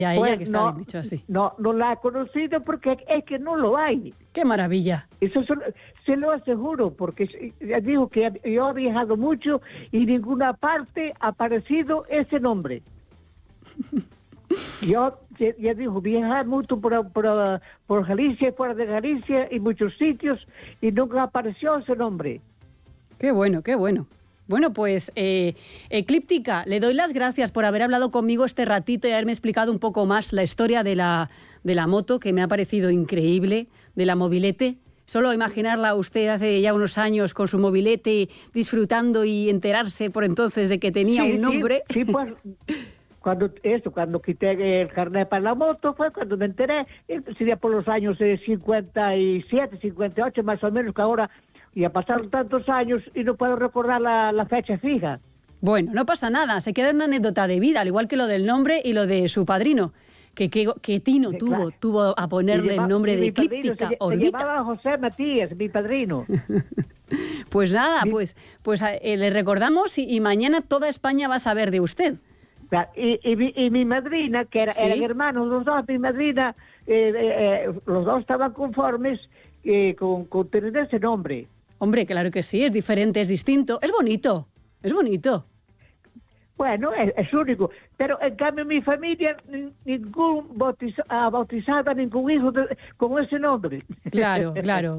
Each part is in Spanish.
a ella, que está bien dicho así. No la ha conocido porque es que no lo hay. ¡Qué maravilla! Eso se lo aseguro, porque ya digo que yo he viajado mucho y en ninguna parte ha aparecido ese nombre. Yo ya digo, viajé mucho por Galicia, fuera de Galicia y muchos sitios y nunca apareció ese nombre. ¡Qué bueno, qué bueno! Bueno, pues, Eclíptica, le doy las gracias por haber hablado conmigo este ratito y haberme explicado un poco más la historia de la moto, que me ha parecido increíble, de la mobilete. Solo imaginarla usted hace ya unos años con su mobilete disfrutando y enterarse por entonces de que tenía un nombre. Sí, pues, cuando quité el carnet para la moto fue cuando me enteré, sería por los años 57, 58 más o menos, que ahora ya pasaron tantos años y no puedo recordar la fecha fija. Bueno, no pasa nada, se queda en una anécdota de vida, al igual que lo del nombre y lo de su padrino. Que tino tuvo a ponerle el nombre de Eclíptica Orbita. Se llamaba José Matías, mi padrino. Pues nada, pues le recordamos y mañana toda España va a saber de usted. Y mi madrina, que eran hermanos los dos, mi madrina, los dos estaban conformes con tener ese nombre. Hombre, claro que sí, es diferente, es distinto, es bonito, es bonito. Bueno, es único, pero en cambio mi familia, ningún bautizado, ningún hijo con ese nombre. Claro.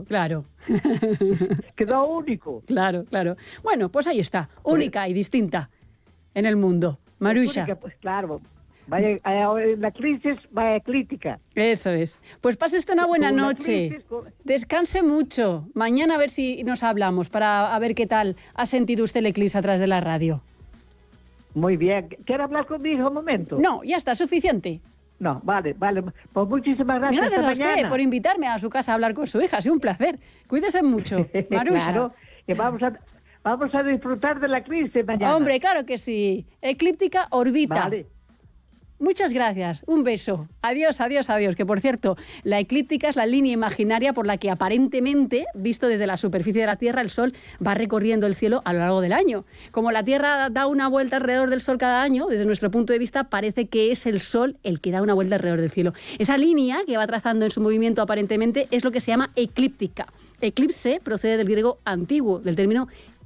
Quedó único. Claro. Bueno, pues ahí está, única y distinta en el mundo. Marusha. Única, pues claro. Vaya, en la crisis, vaya Eclíptica. Eso es. Pues pase usted una buena noche. Descanse mucho. Mañana a ver si nos hablamos para ver qué tal ha sentido usted el eclipse atrás de la radio. Muy bien. ¿Quiere hablar conmigo un momento? No, ya está, suficiente. No, vale. Pues muchísimas gracias. Gracias a usted por invitarme a su casa a hablar con su hija. Ha sido un placer. Cuídese mucho, Marusha. Claro, que vamos a disfrutar de la crisis mañana. Hombre, claro que sí. Eclíptica Orbita. Vale. Muchas gracias, un beso. Adiós. Que por cierto, la eclíptica es la línea imaginaria por la que aparentemente, visto desde la superficie de la Tierra, el Sol va recorriendo el cielo a lo largo del año. Como la Tierra da una vuelta alrededor del Sol cada año, desde nuestro punto de vista parece que es el Sol el que da una vuelta alrededor del cielo. Esa línea que va trazando en su movimiento aparentemente es lo que se llama eclíptica. Eclipse procede del griego antiguo, del término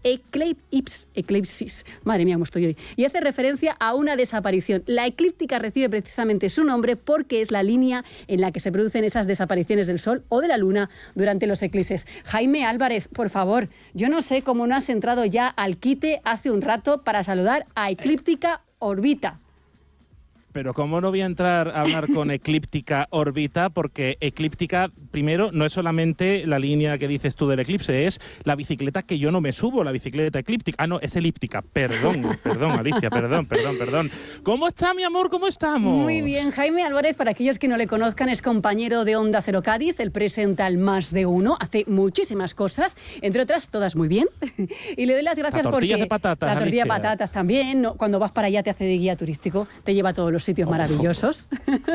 eclipsis, madre mía, cómo estoy hoy, y hace referencia a una desaparición. La eclíptica recibe precisamente su nombre porque es la línea en la que se producen esas desapariciones del Sol o de la Luna durante los eclipses. Jaime Álvarez, por favor, yo no sé cómo no has entrado ya al quite hace un rato para saludar a Eclíptica Orbita. Pero ¿cómo no voy a entrar a hablar con Eclíptica Orbita? Porque Eclíptica, primero, no es solamente la línea que dices tú del eclipse, es la bicicleta que yo no me subo, la bicicleta eclíptica. Ah, no, es elíptica. Perdón, Alicia, perdón. ¿Cómo está, mi amor? ¿Cómo estamos? Muy bien, Jaime Álvarez, para aquellos que no le conozcan, es compañero de Onda Cero Cádiz, él presenta el Más de Uno, hace muchísimas cosas, entre otras, todas muy bien. Y le doy las gracias porque... La tortilla de patatas, la tortilla de Alicia. Patatas también, ¿no? Cuando vas para allá te hace de guía turístico, te lleva a todos los sitios maravillosos.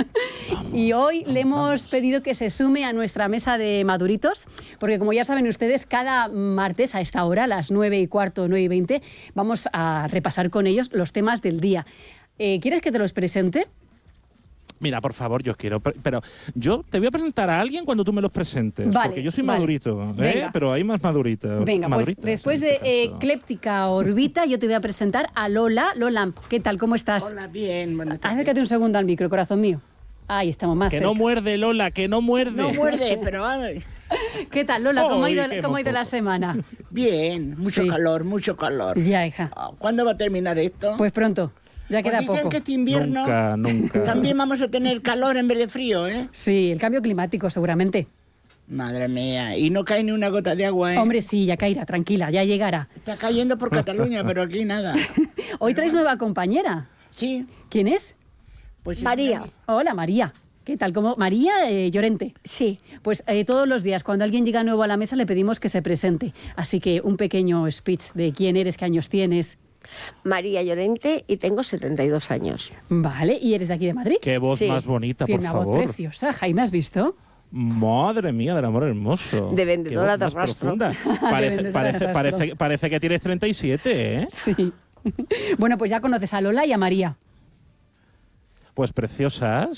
Y hoy le hemos pedido que se sume a nuestra mesa de maduritos, porque como ya saben ustedes, cada martes a esta hora, a las 9:15, 9:20, vamos a repasar con ellos los temas del día. ¿Quieres que te los presente? Mira, por favor, yo quiero, pero yo te voy a presentar a alguien cuando tú me los presentes, vale, porque yo soy madurito, pero hay más maduritas. Venga, pues después de Eclíptica Orbita, yo te voy a presentar a Lola. Lola, ¿qué tal? ¿Cómo estás? Hola, bien. Buenas tardes. Acércate un segundo al micro, corazón mío. Ahí estamos más Que cerca. no muerde, Lola, que no muerde. No muerde, pero... ¿Qué tal, Lola? ¿Cómo ha ido la semana? Bien, mucho calor. Ya, hija. ¿Cuándo va a terminar esto? Pues pronto. Ya queda dicen poco. que este invierno Nunca. también vamos a tener calor en vez de frío, ¿eh? Sí, el cambio climático seguramente. Madre mía, y no cae ni una gota de agua, ¿eh? Hombre, sí, ya caerá, tranquila, ya llegará. Está cayendo por Cataluña, pero aquí nada. Hoy traes nueva compañera. Sí. ¿Quién es? Pues María. Hola, María. ¿Qué tal? ¿Cómo? María Llorente. Sí. Pues todos los días, cuando alguien llega nuevo a la mesa, le pedimos que se presente. Así que un pequeño speech de quién eres, qué años tienes. María Llorente y tengo 72 años. Vale, ¿y eres de aquí de Madrid? Qué voz Sí. más bonita, Tiene por una favor. voz preciosa. Jaime, ¿has visto? Madre mía, del amor hermoso. De vendedora Qué voz de más rastro. profunda. Parece que tienes 37, ¿eh? Sí. Bueno, pues ya conoces a Lola y a María. Pues preciosas,